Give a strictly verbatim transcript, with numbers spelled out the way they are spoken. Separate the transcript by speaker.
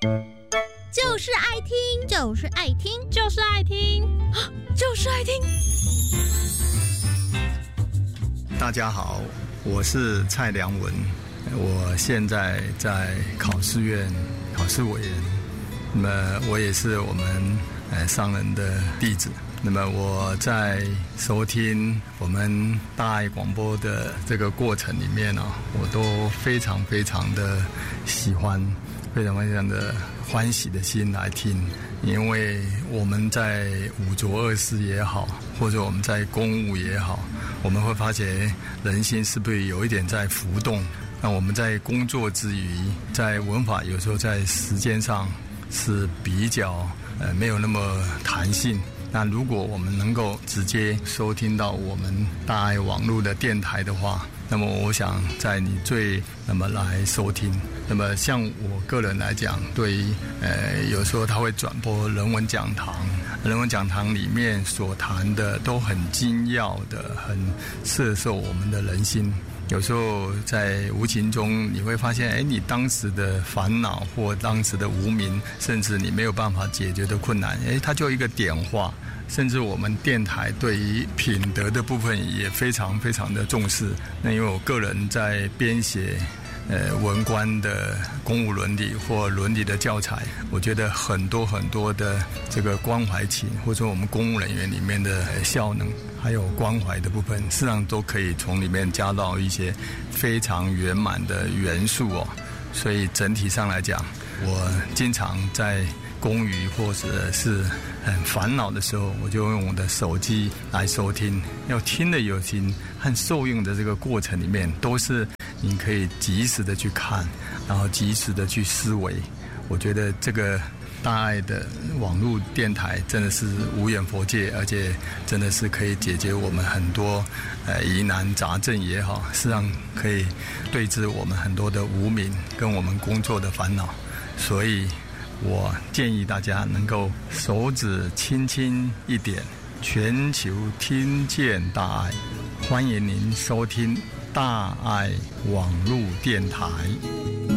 Speaker 1: 就是爱听，
Speaker 2: 就是爱听，
Speaker 3: 就是爱听，
Speaker 1: 就是爱听。
Speaker 4: 大家好，我是蔡良文，我现在在考试院考试委员，那么我也是我们呃商人的弟子。那么我在收听我们大爱广播的这个过程里面呢、哦，我都非常非常的喜欢，非常非常的欢喜的心来听，因为我们在五浊恶世也好，或者我们在公务也好，我们会发觉人心是不是有一点在浮动。那我们在工作之余，在文法有时候在时间上是比较呃没有那么弹性。那如果我们能够直接收听到我们大爱网络的电台的话，那么我想在你最那么来收听。那么像我个人来讲，对于呃有时候他会转播人文讲堂，人文讲堂里面所谈的都很精要的，很摄受我们的人心。有时候在无形中你会发现，哎，你当时的烦恼或当时的无明，甚至你没有办法解决的困难，哎，它就一个点化。甚至我们电台对于品德的部分也非常非常的重视。那因为我个人在编写呃文官的公务伦理或伦理的教材，我觉得很多很多的这个关怀情，或者说我们公务人员里面的效能还有关怀的部分，事实上都可以从里面加到一些非常圆满的元素哦。所以整体上来讲，我经常在公余或者是很烦恼的时候，我就用我的手机来收听。要听的有听，和受用的这个过程里面，都是你可以及时的去看，然后及时的去思维。我觉得这个大爱的网络电台真的是无远弗届，而且真的是可以解决我们很多呃疑难杂症也好，实际上可以对治我们很多的无明跟我们工作的烦恼。所以我建议大家能够手指轻轻一点，全球听见大爱。欢迎您收听大爱网络电台。